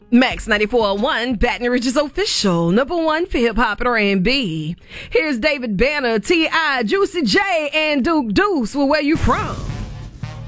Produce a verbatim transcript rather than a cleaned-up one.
Max ninety-four point one, Baton Rouge's official number one for hip-hop and R and B. Here's David Banner, T I, Juicy J, and Duke Deuce with Where You From.